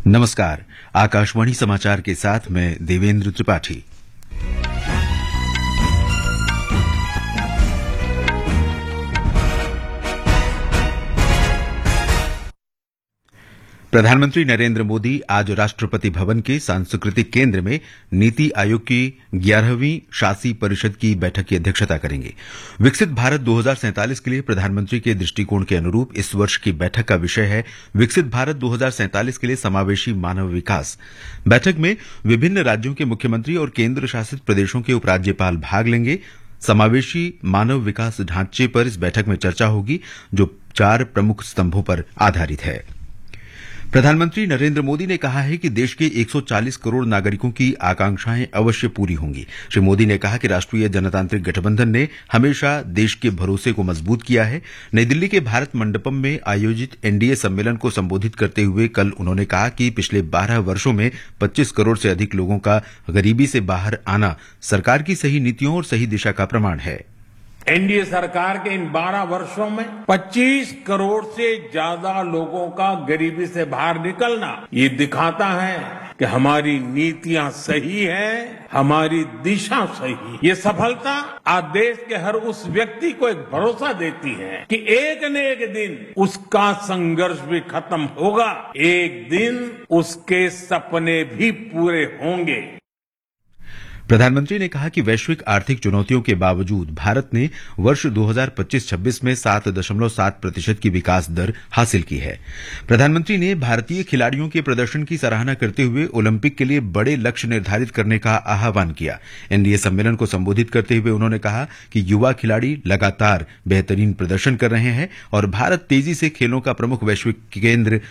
नमस्कार। आकाशवाणी समाचार के साथ मैं देवेंद्र त्रिपाठी। प्रधानमंत्री नरेंद्र मोदी आज राष्ट्रपति भवन के सांस्कृतिक केंद्र में नीति आयोग की 11वीं शासी परिषद की बैठक की अध्यक्षता करेंगे। विकसित भारत 2047 के लिए प्रधानमंत्री के दृष्टिकोण के अनुरूप इस वर्ष की बैठक का विषय है विकसित भारत 2047 के लिए समावेशी मानव विकास। बैठक में विभिन्न राज्यों के मुख्यमंत्री और केंद्र शासित प्रदेशों के उपराज्यपाल भाग लेंगे। समावेशी मानव विकास ढांचे पर इस बैठक में चर्चा होगी, जो 4 प्रमुख स्तंभों पर आधारित है। प्रधानमंत्री नरेंद्र मोदी ने कहा है कि देश के 140 करोड़ नागरिकों की आकांक्षाएं अवश्य पूरी होंगी। श्री मोदी ने कहा कि राष्ट्रीय जनतांत्रिक गठबंधन ने हमेशा देश के भरोसे को मजबूत किया है। नई दिल्ली के भारत मंडपम में आयोजित एनडीए सम्मेलन को संबोधित करते हुए कल उन्होंने कहा कि पिछले 12 वर्षों में 25 करोड़ से अधिक लोगों का गरीबी से बाहर आना सरकार की सही नीतियों और सही दिशा का प्रमाण है। एनडीए सरकार के इन 12 वर्षों में 25 करोड़ से ज्यादा लोगों का गरीबी से बाहर निकलना ये दिखाता है कि हमारी नीतियां सही हैं, हमारी दिशा सही है। ये सफलता आज देश के हर उस व्यक्ति को एक भरोसा देती है कि एक न एक दिन उसका संघर्ष भी खत्म होगा, एक दिन उसके सपने भी पूरे होंगे। प्रधानमंत्री ने कहा कि वैश्विक आर्थिक चुनौतियों के बावजूद भारत ने वर्ष 2025-26 में 7.7% की विकास दर हासिल की है। प्रधानमंत्री ने भारतीय खिलाड़ियों के प्रदर्शन की सराहना करते हुए ओलंपिक के लिए बड़े लक्ष्य निर्धारित करने का आह्वान किया। एनडीए सम्मेलन को संबोधित करते हुए उन्होंने कहा कि युवा खिलाड़ी लगातार बेहतरीन प्रदर्शन कर रहे हैं और भारत तेजी से खेलों का प्रमुख वैश्विक केंद्र